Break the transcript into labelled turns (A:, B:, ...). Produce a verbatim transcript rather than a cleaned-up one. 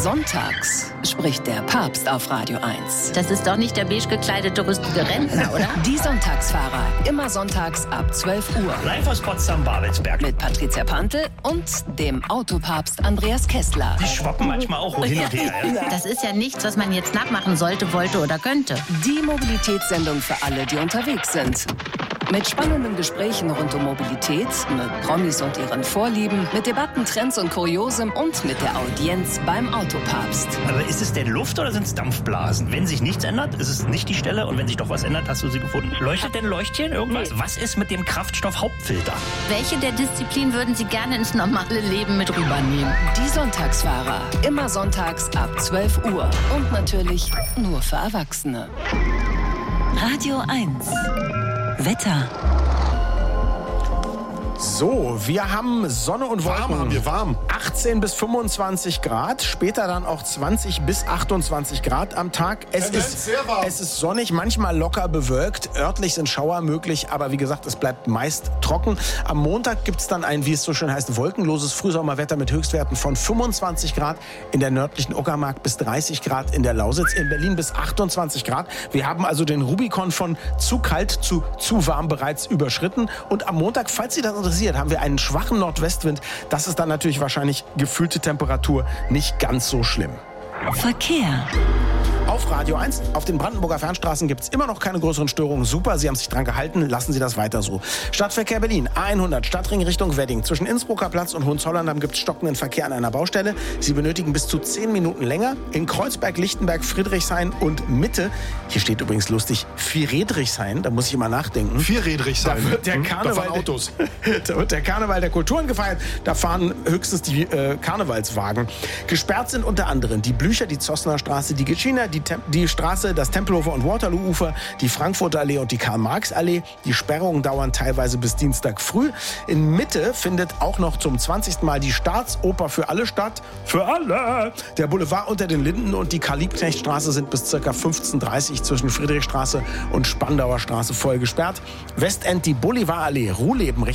A: Sonntags spricht der Papst auf Radio eins.
B: Das ist doch nicht der beige gekleidete rüstige Rentner, oder?
A: Die Sonntagsfahrer. Immer sonntags ab zwölf Uhr.
C: Live aus Potsdam-Babelsberg.
A: Mit Patricia Pantel und dem Autopapst Andreas Kessler.
C: Die schwappen manchmal auch hin und her. Ja?
B: Das ist ja nichts, was man jetzt nachmachen sollte, wollte oder könnte.
A: Die Mobilitätssendung für alle, die unterwegs sind. Mit spannenden Gesprächen rund um Mobilität, mit Promis und ihren Vorlieben, mit Debatten, Trends und Kuriosem und mit der Audienz beim Autopapst.
C: Aber ist es denn Luft oder sind es Dampfblasen? Wenn sich nichts ändert, ist es nicht die Stelle. Und wenn sich doch was ändert, hast du sie gefunden. Leuchtet denn Leuchtchen irgendwas? Nee. Was ist mit dem Kraftstoff-Hauptfilter?
B: Welche der Disziplinen würden Sie gerne ins normale Leben mit rübernehmen?
A: Die Sonntagsfahrer. Immer sonntags ab zwölf Uhr. Und natürlich nur für Erwachsene. Radio eins. Wetter.
D: So, wir haben Sonne und Wolken.
E: Warm haben wir, warm.
D: achtzehn bis fünfundzwanzig Grad, später dann auch zwanzig bis achtundzwanzig Grad am Tag. Es ist,
E: sehr warm.
D: es ist sonnig, manchmal locker bewölkt. Örtlich sind Schauer möglich, aber wie gesagt, es bleibt meist trocken. Am Montag gibt es dann ein, wie es so schön heißt, wolkenloses Frühsommerwetter mit Höchstwerten von fünfundzwanzig Grad in der nördlichen Uckermark bis dreißig Grad in der Lausitz, in Berlin bis achtundzwanzig Grad. Wir haben also den Rubikon von zu kalt zu zu warm bereits überschritten. Und am Montag, falls Sie das interessiert, haben wir einen schwachen Nordwestwind. Das ist dann natürlich wahrscheinlich gefühlte Temperatur nicht ganz so schlimm.
A: Verkehr.
D: Auf Radio eins, auf den Brandenburger Fernstraßen gibt es immer noch keine größeren Störungen. Super, Sie haben sich dran gehalten, lassen Sie das weiter so. Stadtverkehr Berlin, A hundert, Stadtring Richtung Wedding. Zwischen Innsbrucker Platz und Hohenzollern gibt es stockenden Verkehr an einer Baustelle. Sie benötigen bis zu zehn Minuten länger. In Kreuzberg, Lichtenberg, Friedrichshain und Mitte, hier steht übrigens lustig, Friedrichshain, da muss ich immer nachdenken.
E: Vierrädrichshain.
D: Da wird der
E: Hm,
D: Karneval,
E: da fahren Autos.
D: Da wird der Karneval der Kulturen gefeiert. Da fahren höchstens die äh, Karnevalswagen. Gesperrt sind unter anderem die Blücher, die Zossner Straße, die Gitschiner, die, Tem- die Straße, das Tempelhofer und Waterloo-Ufer, die Frankfurter Allee und die Karl-Marx-Allee. Die Sperrungen dauern teilweise bis Dienstag früh. In Mitte findet auch noch zum zwanzigsten Mal die Staatsoper für alle statt. Für alle! Der Boulevard unter den Linden und die Karl-Liebknecht-Straße sind bis ca. fünfzehn Uhr dreißig zwischen Friedrichstraße und Spandauer Straße voll gesperrt. Westend die Boulevardallee, Ruhleben